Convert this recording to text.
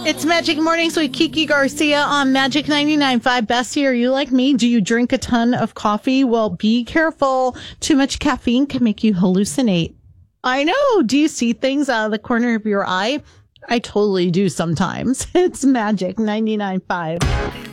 It's Magic Mornings with Kiki Garcia on Magic 99.5. Bessie, are you like me? Do you drink a ton of coffee? Well, be careful. Too much caffeine can make you hallucinate. I know. Do you see things out of the corner of your eye? I totally do sometimes. It's Magic 99.5.